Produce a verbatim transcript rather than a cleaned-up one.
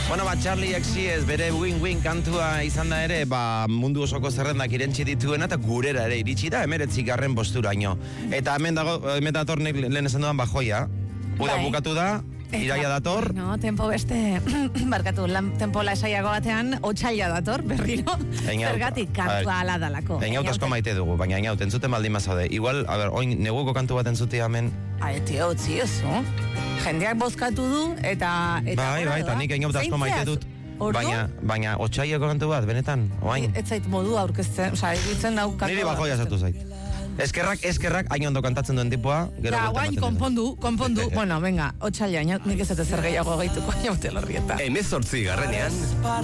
Bueno, ba, Charlie X C S bere win-win kantua izan da ere, ba, mundu osoko zerrendak irentsi dituena eta gurera ere iritsi da, emeretzi garren posturaino. Eta hemen dago, hemen datornek lehen esan dudan bajoia. Uda Bai. bukatu da, iraia dator. No, tempo beste, barkatu, lan, tempo lasaiago batean, otxaila dator, berriro. Einaut, Zergatik kantua ala dalako. Einaut asko maite dugu, baina einaut, entzuten baldin mazaude. Igual, a ber, oin neguko kantu bat entzuti hemen. Ai, tio, utzi oso. Jendeak bozkatu du, eta... eta Bai, bai, eta nik einaut asko maite dut. Ordu? Baina, baina, otxaiako kantu bat, benetan, oain. Ez zait modu aurkezten, oza, egitzen dau kantua. Niri bajoia zatu zait. Eskerrak, eskerrak, hain ondo kantatzen duen tipua. Gero Ja, bueltan guain, ematen konpondu, konpondu. Bueno, venga, otxaila, nik ez dut zer gehiago gehituko, jaute lorrieta. Hemezortzi garrenean